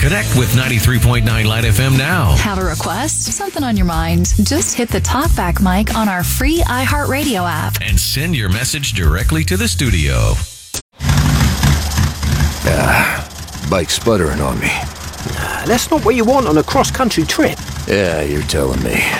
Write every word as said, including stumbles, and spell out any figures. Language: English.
Connect with ninety-three point nine Light F M now. Have a request? Something on your mind? Just hit the talkback mic on our free iHeartRadio app. And send your message directly to the studio. Ah, bike's sputtering on me. That's not what you want on a cross-country trip. Yeah, you're telling me.